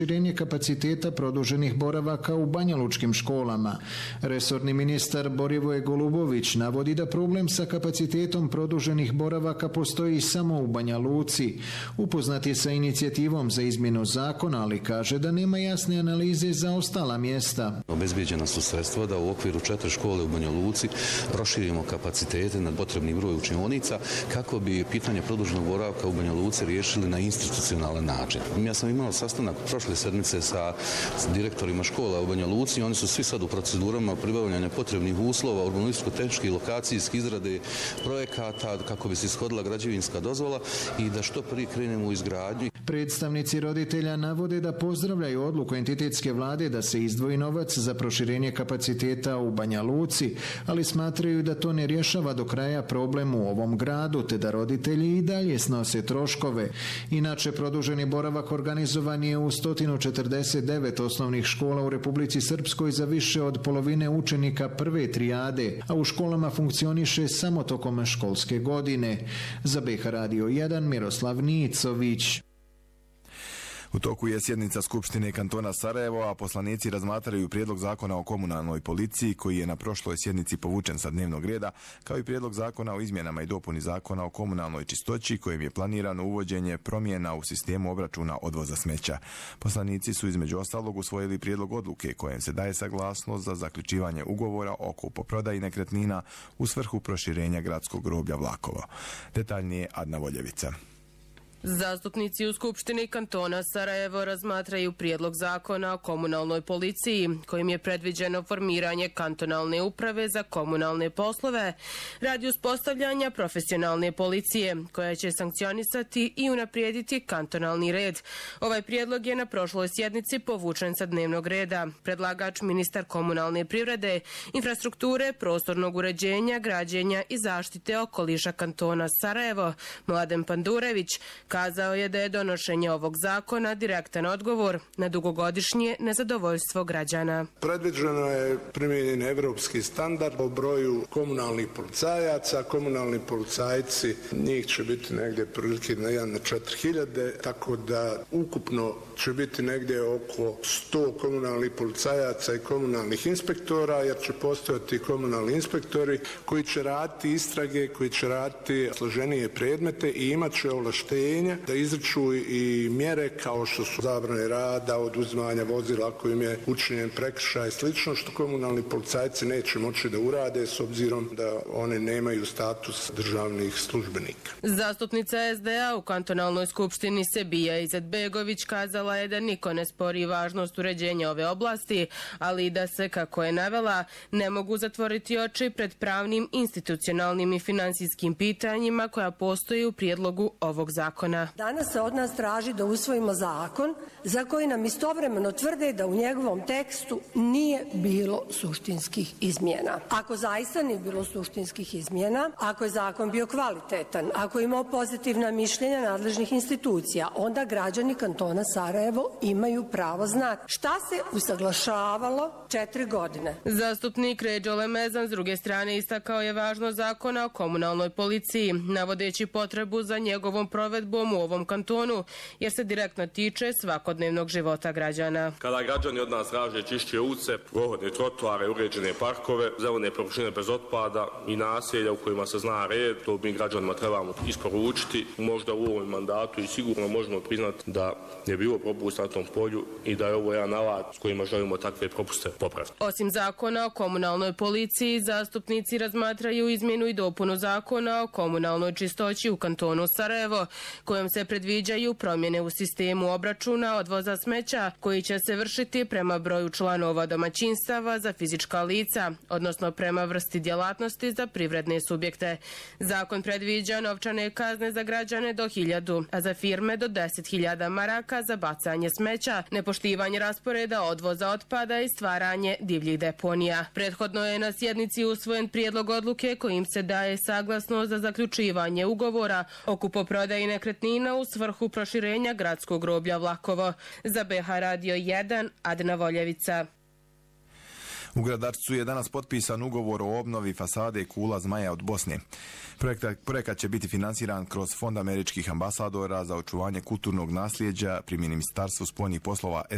proširenje kapaciteta produženih boravaka u banjalučkim školama. Resorni ministar Borivoje Golubović navodi da problem sa kapacitetom produženih boravaka postoji samo u Banja Luci. Upoznat je sa inicijativom za izmjenu zakona, ali kaže da nema jasne analize za ostala mjesta. Obezbijeđena su sredstva da u okviru 4 škole u Banja Luci proširimo kapacitete na potrebni broj učionica kako bi pitanje produženog boravka u Banja Luci riješili na institucionalan način. Ja sam imao sastanak prošle sedmice sa direktorima škola u Banja Luci i oni su svi sad u procedurama pribavljanja potrebnih uslova, urbanističko-tehničke i lokacijske izrade projekata kako bi se ishodila građevinska dozvola i da što prije krenemo u izgradnju. Predstavnici roditelja navode da pozdravljaju odluku entitetske vlade da se izdvoji novac za proširenje kapaciteta u Banja Luci, ali smatraju da to ne rješava do kraja problem u ovom gradu, te da roditelji i dalje snose troškove. Inače, produženi boravak organizovan je u 149 osnovnih škola u Republici Srpskoj za više od polovine učenika prve trijade, a u školama funkcioniše samo tokom školske godine. Za BH Radio 1 Miroslav Nicović. U toku je sjednica Skupštine kantona Sarajevo, a poslanici razmatraju prijedlog zakona o komunalnoj policiji koji je na prošloj sjednici povučen sa dnevnog reda, kao i prijedlog zakona o izmjenama i dopuni zakona o komunalnoj čistoći kojim je planirano uvođenje promjena u sistemu obračuna odvoza smeća. Poslanici su između ostalog usvojili prijedlog odluke kojem se daje saglasnost za zaključivanje ugovora o kupoprodaji nekretnina u svrhu proširenja gradskog groblja Vlakovo. Detaljnije Adna Voljevica. Zastupnici u Skupštini kantona Sarajevo razmatraju prijedlog zakona o komunalnoj policiji, kojim je predviđeno formiranje kantonalne uprave za komunalne poslove radi uspostavljanja profesionalne policije, koja će sankcionisati i unaprijediti kantonalni red. Ovaj prijedlog je na prošloj sjednici povučen sa dnevnog reda. Predlagač ministar komunalne privrede, infrastrukture, prostornog uređenja, građenja i zaštite okoliša kantona Sarajevo, Mladen Pandurević, kazao je da je donošenje ovog zakona direktan odgovor na dugogodišnje nezadovoljstvo građana. Predviđeno je primijenjen evropski standard o broju komunalnih policajaca. Komunalni policajci, njih će biti negdje prilike na 4.000, tako da ukupno će biti negdje oko 100 komunalnih policajaca i komunalnih inspektora, jer će postojati komunalni inspektori koji će raditi istrage, koji će raditi složenije predmete i imat će ovlaštenje da izriču i mjere kao što su zabrane rada, oduzimanja vozila ako im je učinjen prekršaj i slično, što komunalni policajci neće moći da urade s obzirom da one nemaju status državnih službenika. Zastupnica SDA u kantonalnoj skupštini Sebija Izetbegović kazala je da niko ne spori važnost uređenja ove oblasti, ali i da se, kako je navela, ne mogu zatvoriti oči pred pravnim, institucionalnim i finansijskim pitanjima koja postoji u prijedlogu ovog zakona. Danas se od nas traži da usvojimo zakon za koji nam istovremeno tvrde da u njegovom tekstu nije bilo suštinskih izmjena. Ako zaista nije bilo suštinskih izmjena, ako je zakon bio kvalitetan, ako je imao pozitivna mišljenja nadležnih institucija, onda građani kantona Sarajevo imaju pravo znati šta se usaglašavalo 4 godine. Zastupnik Ređo Lemezan s druge strane istakao je važnost zakona o komunalnoj policiji, navodeći potrebu za njegovom provedbom u ovom kantonu, jer se direktno tiče svakodnevnog života građana. Kada građani od nas traže čišće ulice, prohodne trotoare, uređene parkove, zelene površine bez otpada i naselja u kojima se zna red, to mi građanima trebamo isporučiti. Možda u ovom mandatu i sigurno možemo priznati da je bilo propusta na tom polju i da je ovo jedan alat s kojima želimo takve propuste popraviti. Osim zakona o komunalnoj policiji, zastupnici razmatraju izmjenu i dopunu zakona o komunalnoj čistoći u kantonu Sarajevo, kojom se predviđaju promjene u sistemu obračuna odvoza smeća koji će se vršiti prema broju članova domaćinstava za fizička lica, odnosno prema vrsti djelatnosti za privredne subjekte. Zakon predviđa novčane kazne za građane do 1.000, a za firme do 10.000 maraka za bacanje smeća, nepoštivanje rasporeda odvoza otpada i stvaranje divljih deponija. Prethodno je na sjednici usvojen prijedlog odluke kojim se daje saglasnost za zaključivanje ugovora o kupoprodaji nekretnina u svrhu proširenja gradskog groblja Vlakovo. Za BH Radio 1 Adna Voljevica. U Gradarcu je danas potpisan ugovor o obnovi fasade Kula Zmaja od Bosne. Projekat će biti finansiran kroz Fond američkih ambasadora za očuvanje kulturnog nasljeđa pri Ministarstvu spoljnih poslova